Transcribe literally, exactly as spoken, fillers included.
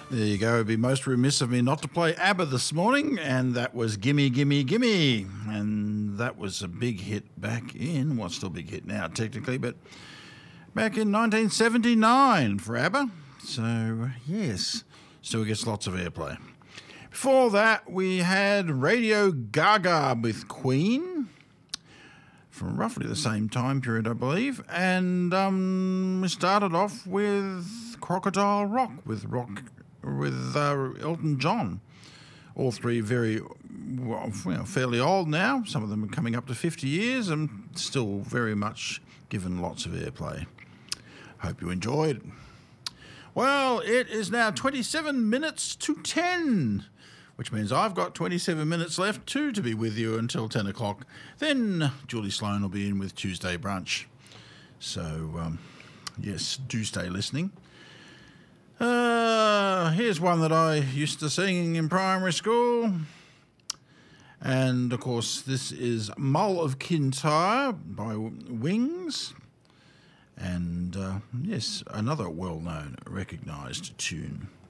There you go. It'd be most remiss of me not to play ABBA this morning, and that was Gimme, Gimme, Gimme. And that was a big hit back in, well, still a big hit now technically, but back in nineteen seventy-nine for ABBA. So, yes, still gets lots of airplay. Before that, we had Radio Gaga with Queen from roughly the same time period, I believe. And um, we started off with Crocodile Rock with Rock with uh, Elton John. All three very, well, you know, fairly old now. Some of them are coming up to fifty years and still very much given lots of airplay. Hope you enjoyed. Well, it is now twenty-seven minutes to ten, which means I've got twenty-seven minutes left too to be with you until ten o'clock. Then Julie Sloan will be in with Tuesday Brunch. So, um, yes, do stay listening. Uh, here's one that I used to sing in primary school. And, of course, this is Mull of Kintyre by Wings. And, uh, yes, another well-known, recognised tune.